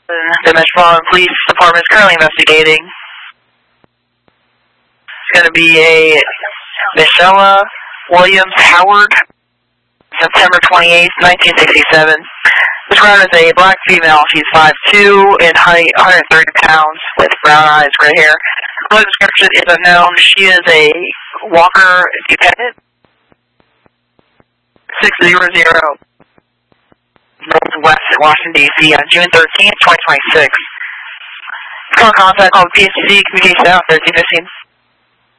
The Metropolitan Police Department is currently investigating. It's going to be a Michelle Williams Howard, September 28th, 1967. Described as a black female. She's 5'2" in height, 130 pounds, with brown eyes, gray hair. Her description is unknown. She is a Walker dependent. 600 Northwest Washington, D.C. on June 13th, 2026. Call contact called PSC Communication out 1315.